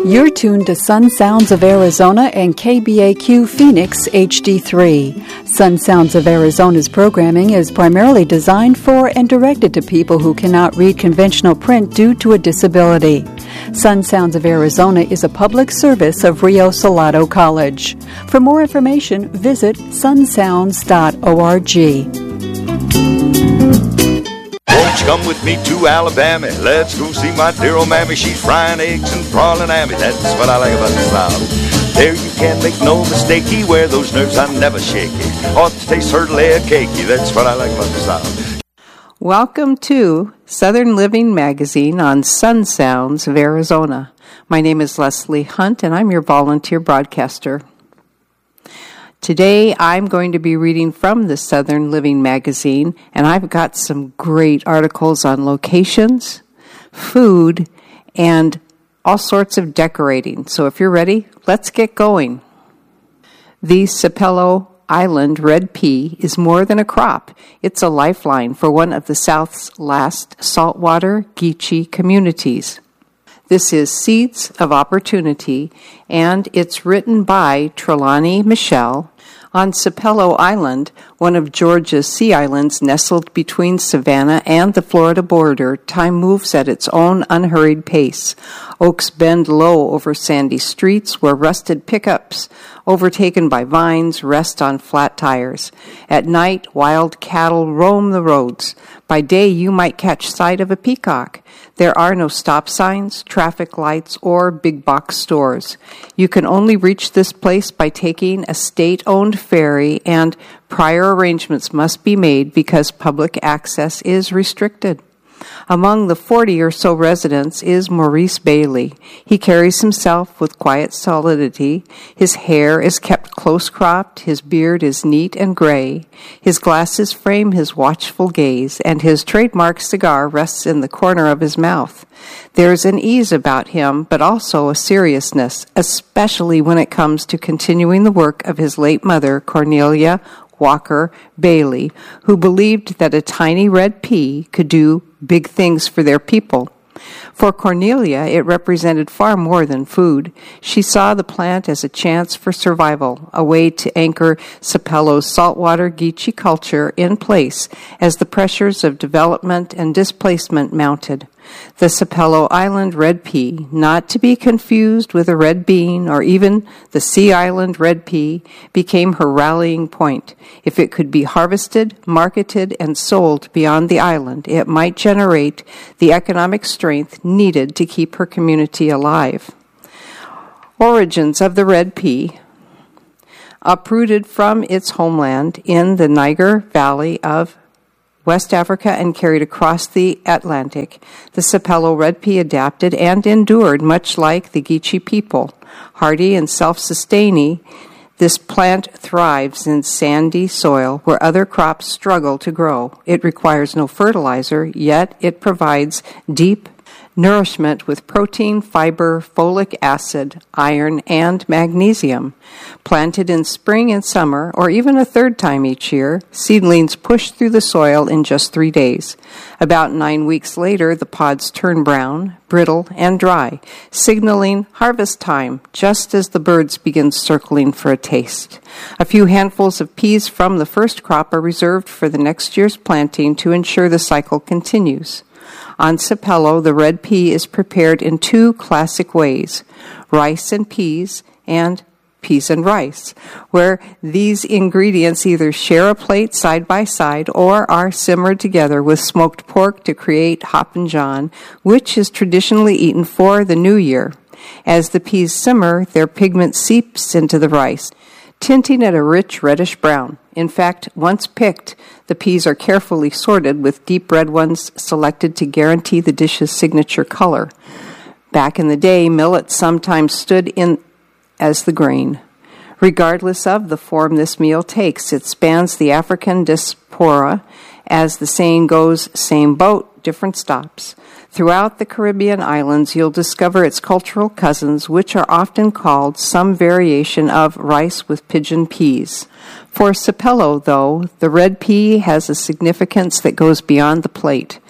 You're tuned to Sun Sounds of Arizona and KBAQ Phoenix HD3. Sun Sounds of Arizona's programming is primarily designed for and directed to people who cannot read conventional print due to a disability. Sun Sounds of Arizona is a public service of Rio Salado College. For more information, visit sunsounds.org. Won't you come with me to Alabama? Let's go see my dear old mammy. She's frying eggs and prawning ammy. That's what I like about the South. There you can't make no mistakey. Where those nerves are never shaky. Ought to taste certainly a cakey. That's what I like about the South. Welcome to Southern Living Magazine on Sun Sounds of Arizona. My name is Leslie Hunt, and I'm your volunteer broadcaster. Today, I'm going to be reading from the Southern Living Magazine, and I've got some great articles on locations, food, and all sorts of decorating. So if you're ready, let's get going. The Sapelo Island red pea is more than a crop. It's a lifeline for one of the South's last saltwater Geechee communities. This is Seeds of Opportunity, and it's written by Trelawney Michelle. On Sapelo Island, one of Georgia's sea islands nestled between Savannah and the Florida border, time moves at its own unhurried pace. Oaks bend low over sandy streets where rusted pickups, overtaken by vines, rest on flat tires. At night, wild cattle roam the roads. By day, you might catch sight of a peacock. There are no stop signs, traffic lights, or big box stores. You can only reach this place by taking a state-owned ferry, and prior arrangements must be made because public access is restricted. Among the 40 or so residents is Maurice Bailey. He carries himself with quiet solidity. His hair is kept close-cropped, his beard is neat and gray. His glasses frame his watchful gaze, and his trademark cigar rests in the corner of his mouth. There's an ease about him, but also a seriousness, especially when it comes to continuing the work of his late mother, Cornelia Walker Bailey, who believed that a tiny red pea could do big things for their people. For Cornelia, it represented far more than food. She saw the plant as a chance for survival, a way to anchor Sapelo's saltwater Geechee culture in place as the pressures of development and displacement mounted. The Sapelo Island red pea, not to be confused with a red bean or even the Sea Island red pea, became her rallying point. If it could be harvested, marketed, and sold beyond the island, it might generate the economic strength needed to keep her community alive. Origins of the red pea. Uprooted from its homeland in the Niger Valley of West Africa and carried across the Atlantic, the Sapelo red pea adapted and endured much like the Geechee people. Hardy and self-sustaining, this plant thrives in sandy soil where other crops struggle to grow. It requires no fertilizer, yet it provides deep nourishment with protein, fiber, folic acid, iron, and magnesium. Planted in spring and summer, or even a third time each year, seedlings push through the soil in just 3 days. About 9 weeks later, the pods turn brown, brittle, and dry, signaling harvest time, just as the birds begin circling for a taste. A few handfuls of peas from the first crop are reserved for the next year's planting to ensure the cycle continues. On Sapelo, the red pea is prepared in 2 classic ways, rice and peas and peas and rice, where these ingredients either share a plate side by side or are simmered together with smoked pork to create Hoppin' John, which is traditionally eaten for the new year. As the peas simmer, their pigment seeps into the rice, tinting it a rich reddish brown. In fact, once picked, the peas are carefully sorted with deep red ones selected to guarantee the dish's signature color. Back in the day, millet sometimes stood in as the grain. Regardless of the form this meal takes, it spans the African diaspora. As the saying goes, same boat, different stops. Throughout the Caribbean islands, you'll discover its cultural cousins, which are often called some variation of rice with pigeon peas. For Sapelo, though, the red pea has a significance that goes beyond the plate.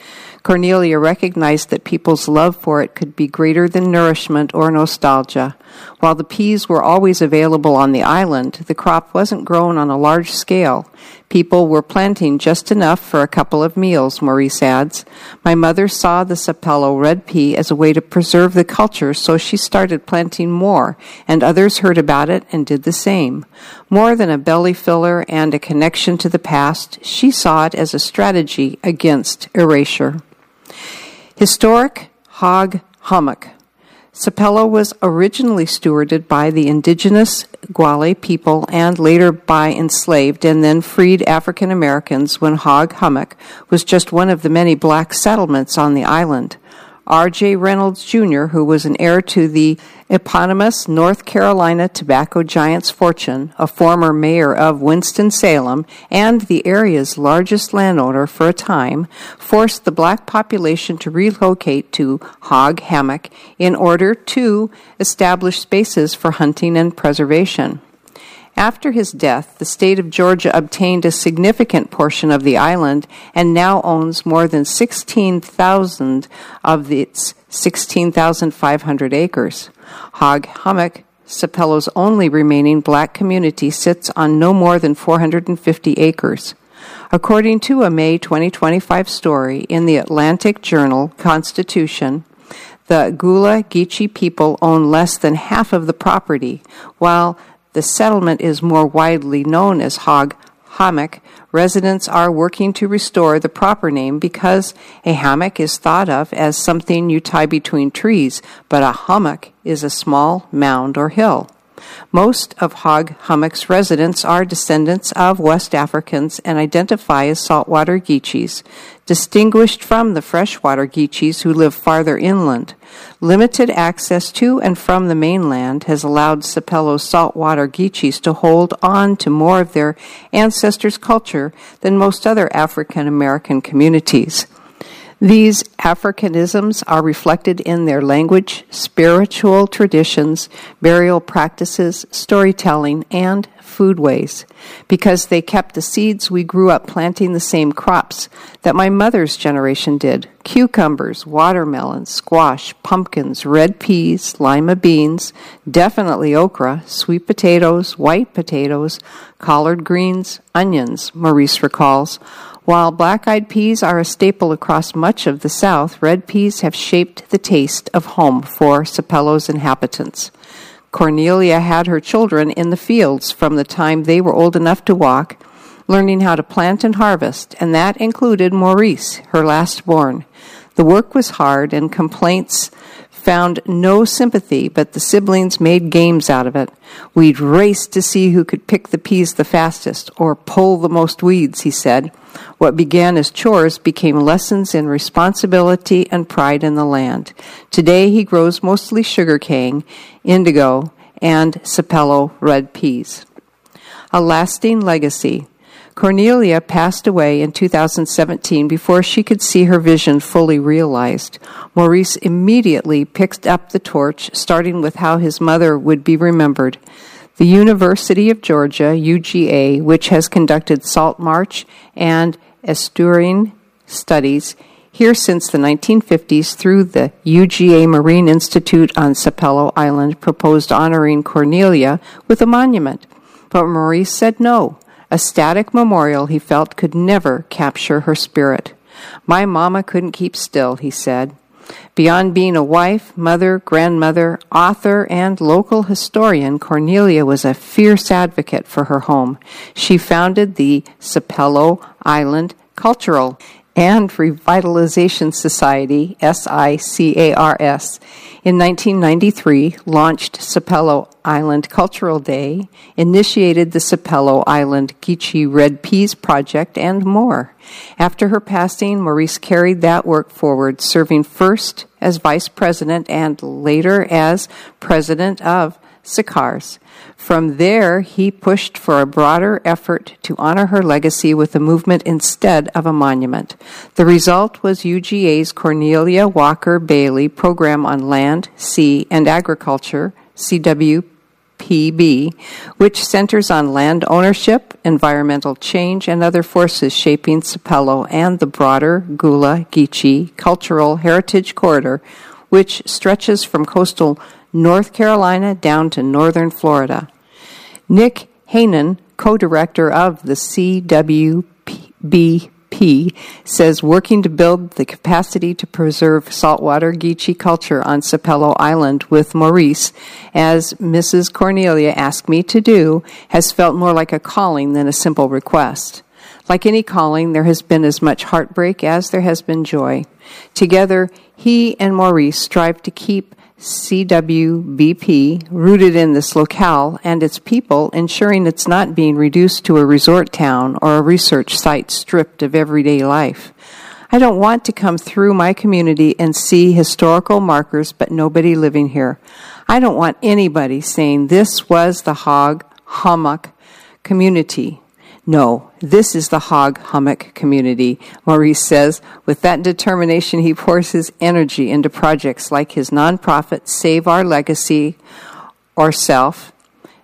Cornelia recognized that people's love for it could be greater than nourishment or nostalgia. While the peas were always available on the island, the crop wasn't grown on a large scale. People were planting just enough for a couple of meals, Maurice adds. My mother saw the Sapelo red pea as a way to preserve the culture, so she started planting more, and others heard about it and did the same. More than a belly filler and a connection to the past, she saw it as a strategy against erasure. Historic hog hummock. Sapelo was originally stewarded by the indigenous Gwale people and later by enslaved and then freed African Americans when Hog Hummock was just one of the many black settlements on the island. R.J. Reynolds, Jr., who was an heir to the eponymous North Carolina tobacco giant's fortune, a former mayor of Winston-Salem, and the area's largest landowner for a time, forced the black population to relocate to Hog Hammock in order to establish spaces for hunting and preservation. After his death, the state of Georgia obtained a significant portion of the island and now owns more than 16,000 of its 16,500 acres. Hog Hummock, Sapelo's only remaining black community, sits on no more than 450 acres. According to a May 2025 story in the Atlantic Journal-Constitution, the Gula Geechee people own less than half of the property, while the settlement is more widely known as Hog Hammock. Residents are working to restore the proper name because a hammock is thought of as something you tie between trees, but a hummock is a small mound or hill. Most of Hog Hummock's residents are descendants of West Africans and identify as saltwater Geechees, distinguished from the freshwater Geechees who live farther inland. Limited access to and from the mainland has allowed Sapelo's saltwater Geechees to hold on to more of their ancestors' culture than most other African American communities. These Africanisms are reflected in their language, spiritual traditions, burial practices, storytelling, and foodways. Because they kept the seeds, we grew up planting the same crops that my mother's generation did: cucumbers, watermelons, squash, pumpkins, red peas, lima beans, definitely okra, sweet potatoes, white potatoes, collard greens, onions, Maurice recalls. While black-eyed peas are a staple across much of the South, red peas have shaped the taste of home for Sapelo's inhabitants. Cornelia had her children in the fields from the time they were old enough to walk, learning how to plant and harvest, and that included Maurice, her last born. The work was hard, and complaints found no sympathy, but the siblings made games out of it. We'd race to see who could pick the peas the fastest or pull the most weeds, he said. What began as chores became lessons in responsibility and pride in the land. Today he grows mostly sugarcane, indigo, and Sapelo red peas. A lasting legacy. Cornelia passed away in 2017 before she could see her vision fully realized. Maurice immediately picked up the torch, starting with how his mother would be remembered. The University of Georgia, UGA, which has conducted salt marsh and estuarine studies here since the 1950s through the UGA Marine Institute on Sapelo Island, proposed honoring Cornelia with a monument. But Maurice said no. A static memorial, he felt, could never capture her spirit. My mama couldn't keep still, he said. Beyond being a wife, mother, grandmother, author, and local historian, Cornelia was a fierce advocate for her home. She founded the Sapelo Island Cultural and Revitalization Society, SICARS. In 1993, launched Sapelo Island Cultural Day, initiated the Sapelo Island Geechee Red Peas Project, and more. After her passing, Maurice carried that work forward, serving first as vice president and later as president of SICARS. From there, he pushed for a broader effort to honor her legacy with a movement instead of a monument. The result was UGA's Cornelia Walker Bailey Program on Land, Sea, and Agriculture, CWPALA, SWPB, which centers on land ownership, environmental change, and other forces shaping Sapelo and the broader Gula Geechee Cultural Heritage Corridor, which stretches from coastal North Carolina down to northern Florida. Nick Hainan, co-director of the CWBP, says working to build the capacity to preserve saltwater Geechee culture on Sapelo Island with Maurice, as Mrs. Cornelia asked me to do, has felt more like a calling than a simple request. Like any calling, there has been as much heartbreak as there has been joy. Together, he and Maurice strive to keep CWBP rooted in this locale and its people, ensuring it's not being reduced to a resort town or a research site stripped of everyday life. I don't want to come through my community and see historical markers but nobody living here. I don't want anybody saying this was the Hog Hummock community. No, this is the Hog Hummock community, Maurice says. With that determination, he pours his energy into projects like his nonprofit Save Our Legacy, or SELF,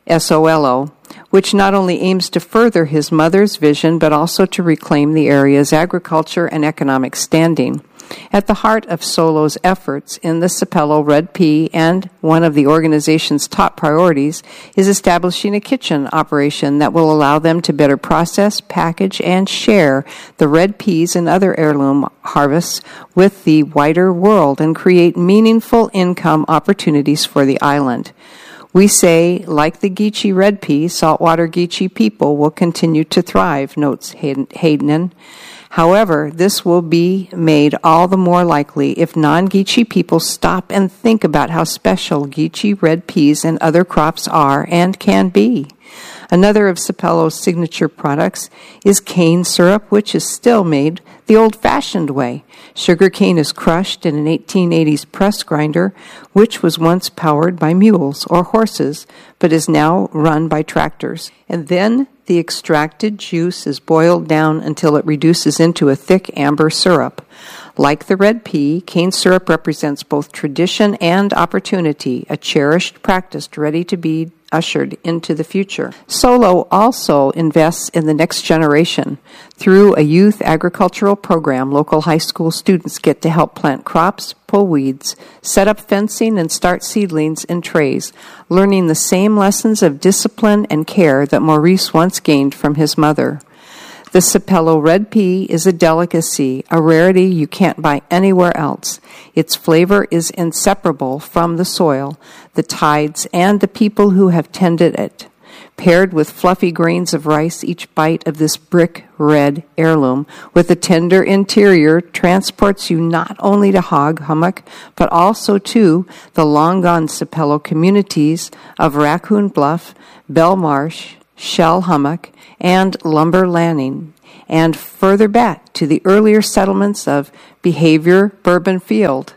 SOLO, which not only aims to further his mother's vision, but also to reclaim the area's agriculture and economic standing. At the heart of Solo's efforts in the Sapelo Red Pea, and one of the organization's top priorities, is establishing a kitchen operation that will allow them to better process, package, and share the red peas and other heirloom harvests with the wider world and create meaningful income opportunities for the island. We say, like the Geechee red pea, saltwater Geechee people will continue to thrive, notes Hayden. However, this will be made all the more likely if non-Geechee people stop and think about how special Geechee red peas and other crops are and can be. Another of Sapelo's signature products is cane syrup, which is still made the old-fashioned way. Sugar cane is crushed in an 1880s press grinder, which was once powered by mules or horses, but is now run by tractors. And then the extracted juice is boiled down until it reduces into a thick amber syrup. Like the red pea, cane syrup represents both tradition and opportunity, a cherished practice ready to be ushered into the future. Solo also invests in the next generation. Through a youth agricultural program, local high school students get to help plant crops, pull weeds, set up fencing, and start seedlings in trays, learning the same lessons of discipline and care that Maurice once gained from his mother. The Sapelo red pea is a delicacy, a rarity you can't buy anywhere else. Its flavor is inseparable from the soil, the tides, and the people who have tended it. Paired with fluffy grains of rice, each bite of this brick red heirloom with a tender interior transports you not only to Hog Hummock, but also to the long-gone Sapelo communities of Raccoon Bluff, Bell Marsh, Shell Hummock, and Lumber Landing, and further back to the earlier settlements of Behavior, Bourbon Field,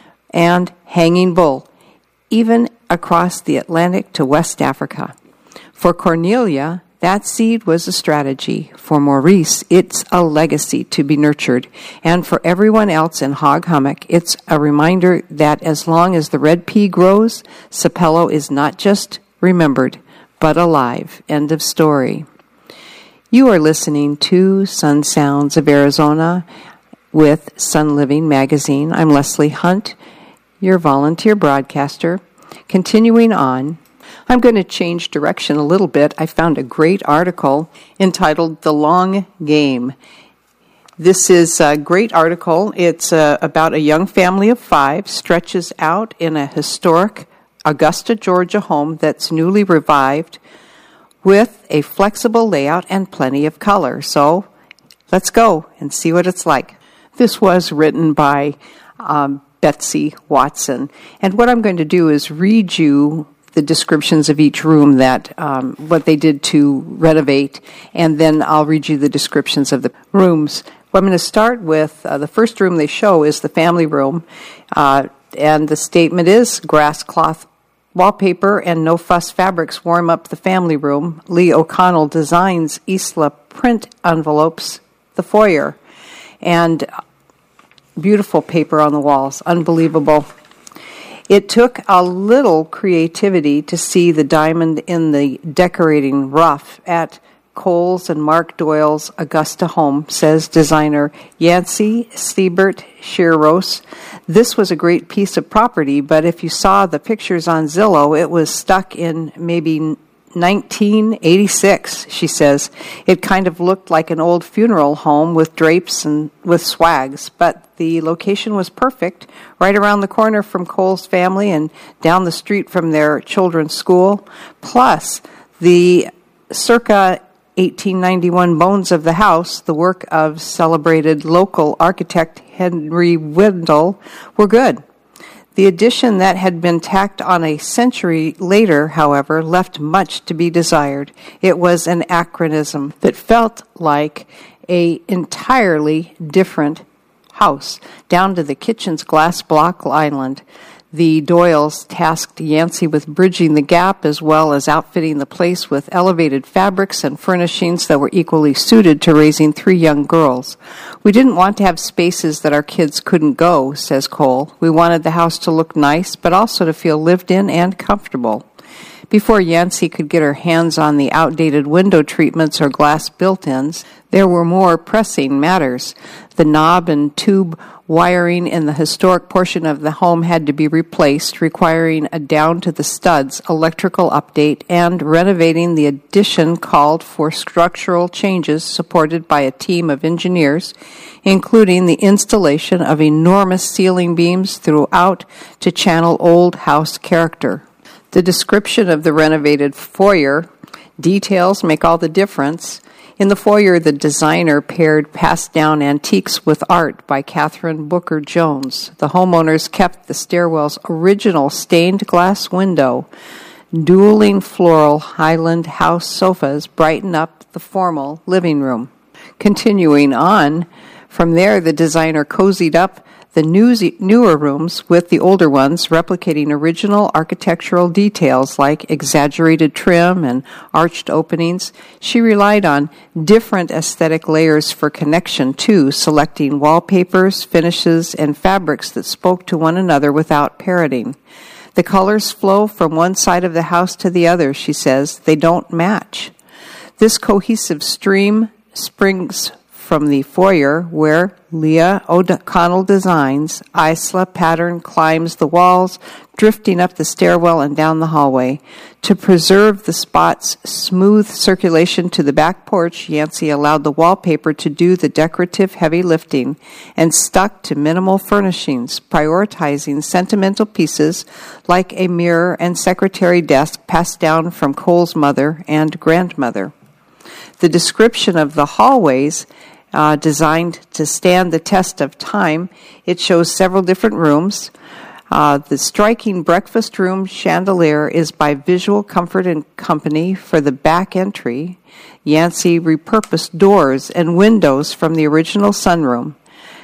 and Hanging Bull, even across the Atlantic to West Africa. For Cornelia, that seed was a strategy. For Maurice, it's a legacy to be nurtured. And for everyone else in Hog Hummock, it's a reminder that as long as the red pea grows, Sapelo is not just remembered, but alive. End of story. You are listening to Sun Sounds of Arizona with Sun Living Magazine. I'm Leslie Hunt, your volunteer broadcaster. Continuing on, I'm going to change direction a little bit. I found a great article entitled The Long Game. This is a great article. It's about a young family of 5, stretches out in a historic Augusta, Georgia home that's newly revived with a flexible layout and plenty of color. So let's go and see what it's like. This was written by Betsy Watson. And what I'm going to do is read you the descriptions of each room, that what they did to renovate, and then I'll read you the descriptions of the rooms. Well, I'm going to start with the first room they show is the family room, and the statement is grass cloth wallpaper and no-fuss fabrics warm up the family room. Lee O'Connell designs Isla print envelopes, the foyer, and beautiful paper on the walls, unbelievable. It took a little creativity to see the diamond in the decorating rough at Coles and Mark Doyle's Augusta home, says designer Yancey Siebert Shiros. This was a great piece of property, but if you saw the pictures on Zillow, it was stuck in maybe 1986, she says. It kind of looked like an old funeral home with drapes and with swags, but the location was perfect, right around the corner from Cole's family and down the street from their children's school. Plus, the circa 1891 bones of the house, the work of celebrated local architect Henry Wendell, were good. The addition that had been tacked on a century later, however, left much to be desired. It was an anachronism that felt like an entirely different house, down to the kitchen's glass block island. The Doyles tasked Yancey with bridging the gap as well as outfitting the place with elevated fabrics and furnishings that were equally suited to raising 3 young girls. We didn't want to have spaces that our kids couldn't go, says Cole. We wanted the house to look nice, but also to feel lived in and comfortable. Before Yancey could get her hands on the outdated window treatments or glass built-ins, there were more pressing matters. The knob and tube wiring in the historic portion of the home had to be replaced, requiring a down-to-the-studs electrical update, and renovating the addition called for structural changes supported by a team of engineers, including the installation of enormous ceiling beams throughout to channel old house character. The description of the renovated foyer details make all the difference. In the foyer, the designer paired passed-down antiques with art by Catherine Booker Jones. The homeowners kept the stairwell's original stained glass window. Dueling floral Highland House sofas brighten up the formal living room. Continuing on, from there the designer cozied up the newer rooms with the older ones, replicating original architectural details like exaggerated trim and arched openings. She relied on different aesthetic layers for connection, too, selecting wallpapers, finishes, and fabrics that spoke to one another without parroting. The colors flow from one side of the house to the other, she says. They don't match. This cohesive stream springs from the foyer, where Leah O'Connell designs. Isla pattern climbs the walls, drifting up the stairwell and down the hallway. To preserve the spot's smooth circulation to the back porch, Yancey allowed the wallpaper to do the decorative heavy lifting and stuck to minimal furnishings, prioritizing sentimental pieces like a mirror and secretary desk passed down from Cole's mother and grandmother. The description of the hallways designed to stand the test of time. It shows several different rooms. The striking breakfast room chandelier is by Visual Comfort and Company for the back entry. Yancey repurposed doors and windows from the original sunroom.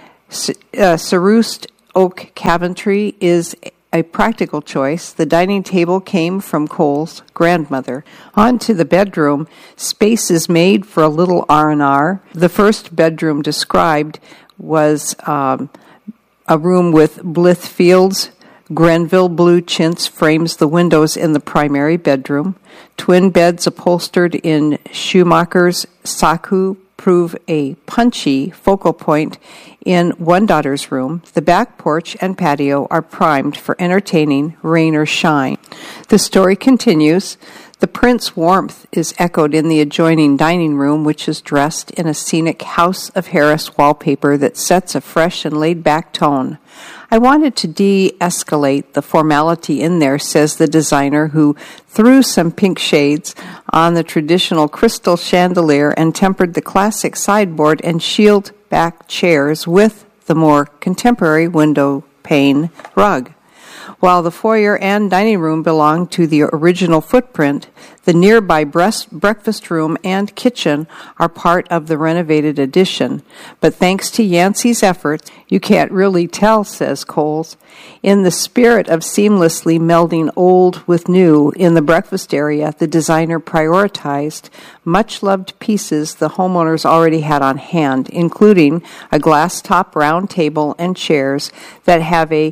Cerussed oak cabinetry is a practical choice. The dining table came from Cole's grandmother. On to the bedroom. Space is made for a little R&R. The first bedroom described was a room with Blithfield's Grenville blue chintz frames the windows in the primary bedroom. Twin beds upholstered in Schumacher's Saku prove a punchy focal point in one daughter's room. The back porch and patio are primed for entertaining rain or shine. The story continues. The Prince warmth is echoed in the adjoining dining room, which is dressed in a scenic House of Harris wallpaper that sets a fresh and laid-back tone. I wanted to de-escalate the formality in there, says the designer, who threw some pink shades on the traditional crystal chandelier and tempered the classic sideboard and shield-back chairs with the more contemporary window pane rug. While the foyer and dining room belong to the original footprint, the nearby breakfast room and kitchen are part of the renovated addition. But thanks to Yancey's efforts, you can't really tell, says Coles. In the spirit of seamlessly melding old with new in the breakfast area, the designer prioritized much-loved pieces the homeowners already had on hand, including a glass-top round table and chairs that have a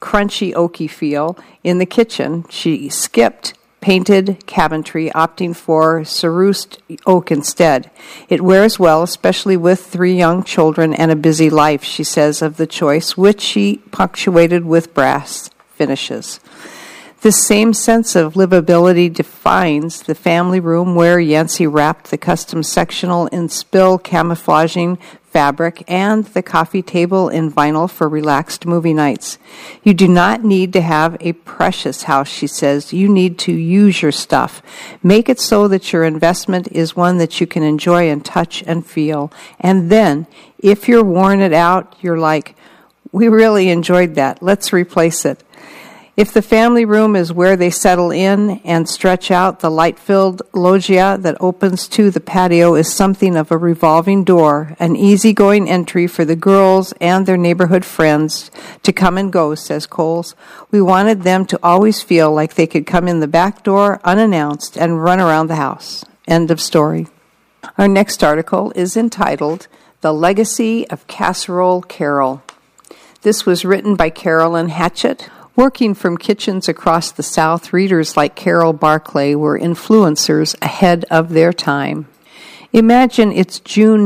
crunchy oaky feel. In the kitchen, she skipped painted cabinetry, opting for cerused oak instead. It wears well, especially with 3 young children and a busy life, she says of the choice, which she punctuated with brass finishes. This same sense of livability defines the family room where Yancey wrapped the custom sectional in spill camouflaging fabric and the coffee table in vinyl for relaxed movie nights. You do not need to have a precious house, she says. You need to use your stuff. Make it so that your investment is one that you can enjoy and touch and feel. And then, if you're worn it out, you're like, we really enjoyed that. Let's replace it. If the family room is where they settle in and stretch out, the light-filled loggia that opens to the patio is something of a revolving door, an easygoing entry for the girls and their neighborhood friends to come and go, says Coles. We wanted them to always feel like they could come in the back door unannounced and run around the house. End of story. Our next article is entitled, The Legacy of Casserole Carol. This was written by Carolyn Hatchett. Working from kitchens across the South, readers like Carol Barclay were influencers ahead of their time. Imagine it's June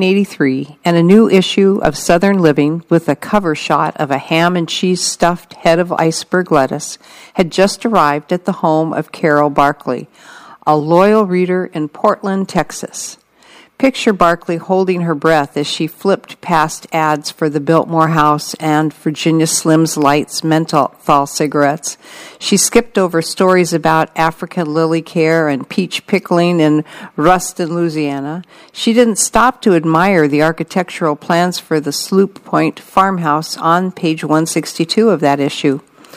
1983 and a new issue of Southern Living with a cover shot of a ham and cheese stuffed head of iceberg lettuce had just arrived at the home of Carol Barclay, a loyal reader in Portland, Texas. Picture Barclay holding her breath as she flipped past ads for the Biltmore House and Virginia Slim's Lights menthol cigarettes. She skipped over stories about African lily care and peach pickling in Ruston, Louisiana. She didn't stop to admire the architectural plans for the Sloop Point farmhouse on page 162 of that issue.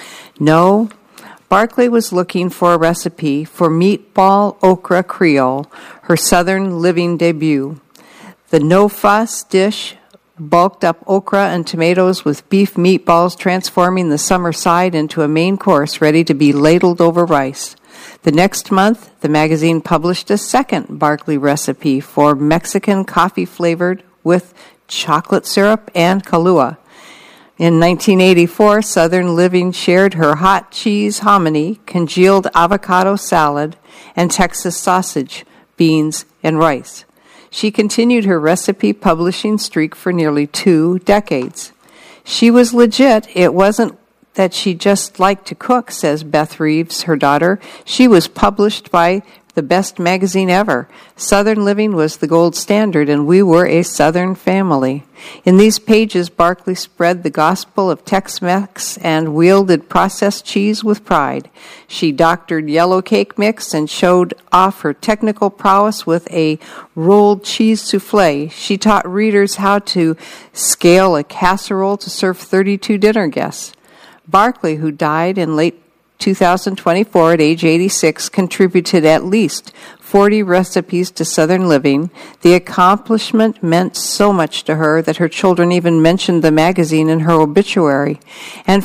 No, Barclay was looking for a recipe for meatball okra Creole, her Southern Living debut. The no-fuss dish bulked up okra and tomatoes with beef meatballs, transforming the summer side into a main course ready to be ladled over rice. The next month, the magazine published a second Barclay recipe for Mexican coffee flavored with chocolate syrup and Kahlua. In 1984, Southern Living shared her hot cheese hominy, congealed avocado salad, and Texas sausage, beans, and rice. She continued her recipe publishing streak for nearly 2 decades. She was legit. It wasn't that she just liked to cook, says Beth Reeves, her daughter. She was published by the best magazine ever. Southern Living was the gold standard, and we were a Southern family. In these pages, Barclay spread the gospel of Tex-Mex and wielded processed cheese with pride. She doctored yellow cake mix and showed off her technical prowess with a rolled cheese souffle. She taught readers how to scale a casserole to serve 32 dinner guests. Barclay, who died in late 2024 at age 86, contributed at least 40 recipes to Southern Living. The accomplishment meant so much to her that her children even mentioned the magazine in her obituary. And